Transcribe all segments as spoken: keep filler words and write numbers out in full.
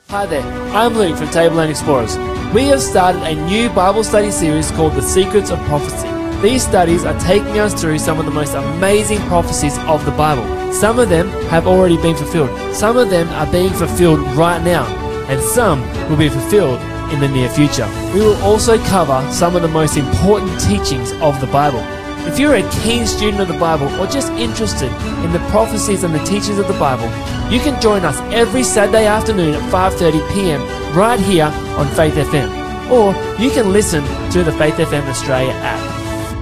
Hi there, I'm Luke from Tableland Explorers. We have started a new Bible study series called The Secrets of Prophecy. These studies are taking us through some of the most amazing prophecies of the Bible. Some of them have already been fulfilled. Some of them are being fulfilled right now. And some will be fulfilled in the near future. We will also cover some of the most important teachings of the Bible. If you're a keen student of the Bible or just interested in the prophecies and the teachings of the Bible, you can join us every Saturday afternoon at five thirty p.m. right here on Faith F M. Or you can listen to the Faith F M Australia app.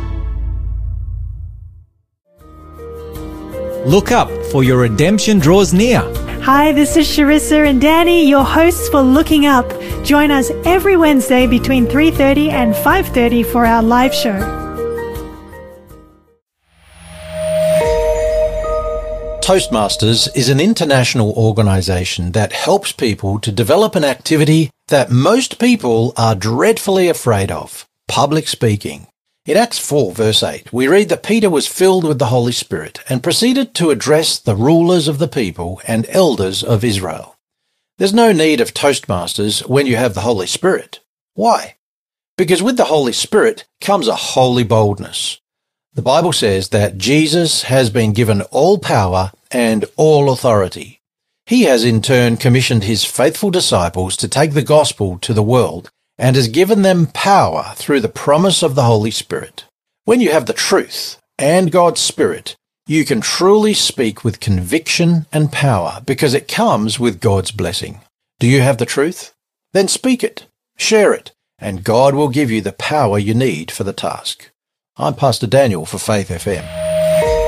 Look up, for your redemption draws near. Hi, this is Sharissa and Danny, your hosts for Looking Up. Join us every Wednesday between three thirty and five thirty for our live show. Toastmasters is an international organisation that helps people to develop an activity that most people are dreadfully afraid of: public speaking. In Acts four verse eight, we read that Peter was filled with the Holy Spirit and proceeded to address the rulers of the people and elders of Israel. There's no need of Toastmasters when you have the Holy Spirit. Why? Because with the Holy Spirit comes a holy boldness. The Bible says that Jesus has been given all power and all authority. He has in turn commissioned his faithful disciples to take the gospel to the world and has given them power through the promise of the Holy Spirit. When you have the truth and God's Spirit, you can truly speak with conviction and power because it comes with God's blessing. Do you have the truth? Then speak it, share it, and God will give you the power you need for the task. I'm Pastor Daniel for Faith F M.